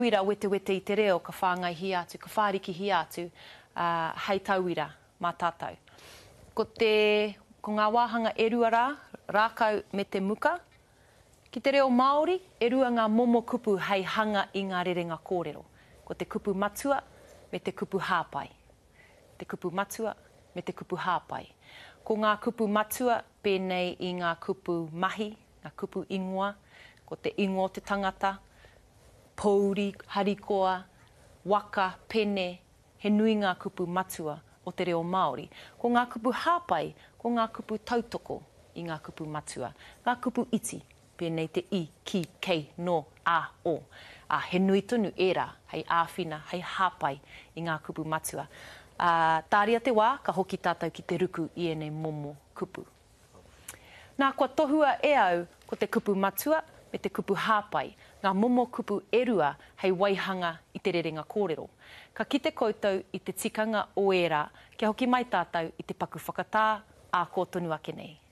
Wira wete wete I te reo ka whāngai hi atu, ka whāriki hi atu hei tauira mā tātou. Ko ngā wāhanga e rua rā, rākau me te muka. Ki te reo Māori, e rua ngā momo kupu hei hanga I ngā rerenga kōrero. Ko te kupu matua me te kupu hāpai. Te kupu matua me te kupu hāpai. Ko ngā kupu matua, pēnei I ngā kupu mahi, ngā kupu ingoa, ko te ingoa o te tangata, pouri, harikoa, waka, pene, he nui ngā kupu matua o te reo Māori. Ko ngā kupu hāpai, ko ngā kupu tautoko I ngā kupu matua. Ngā kupu iti, pēnei te I, ki, kei, no, a, o. He nui tonu e rā, hei āwhina, hei hāpai I ngā kupu matua. Tāria te wā, ka hoki tātou ki te ruku I ene momo kupu. Nā kua tohua e au ko te kupu matua me te kupu hāpai, ngā momo kupu e rua hei waihanga I te rerenga kōrero. Ka kite koutou I te tikanga o e rā, kia hoki mai tātou I te paku whakatā, a kō tonu ake nei.